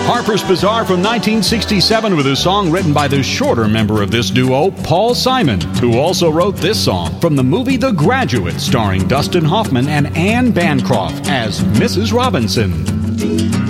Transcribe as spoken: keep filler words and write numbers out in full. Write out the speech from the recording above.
Harper's Bazaar from nineteen sixty-seven with a song written by the shorter member of this duo, Paul Simon, who also wrote this song from the movie The Graduate, starring Dustin Hoffman and Anne Bancroft as Missus Robinson.